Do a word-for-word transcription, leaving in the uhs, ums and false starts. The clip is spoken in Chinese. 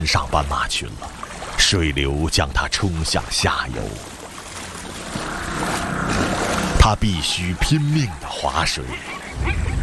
上斑马群了，水流将它冲向下游。他必须拼命地划水，